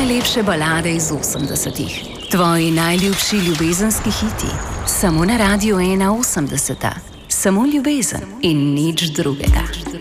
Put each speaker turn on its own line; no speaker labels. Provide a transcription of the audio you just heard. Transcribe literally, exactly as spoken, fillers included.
najlepše balade iz osemdesetih. Tvoji najljubši ljubezenski hiti. Samo na Radiu ena osemdeseta. Samo ljubezen in nič drugega.